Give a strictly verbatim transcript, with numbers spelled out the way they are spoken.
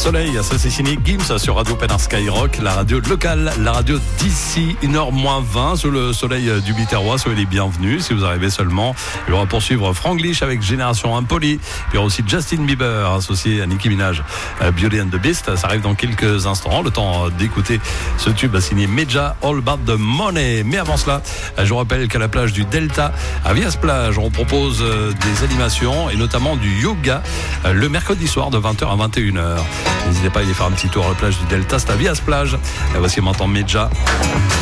Soleil, ça c'est signé Gims sur Radio Pénin Skyrock, la radio locale, la radio d'ici, une heure moins vingt, sous le soleil du Biterrois. Soyez les bienvenus si vous arrivez seulement. Il va poursuivre Franglish avec Génération Impoli. Il y aura aussi Justin Bieber associé à Nicki Minaj, Beauty and the Beast. Ça arrive dans quelques instants. Le temps d'écouter ce tube signé Meja, All About the Money. Mais avant cela, je vous rappelle qu'à la plage du Delta, à Vias-Plage, on propose des animations et notamment du yoga le mercredi soir de vingt heures à vingt et une heures. N'hésitez pas à aller faire un petit tour à la plage du Delta, c'est à Vias-Plage. Et voici maintenant Meja.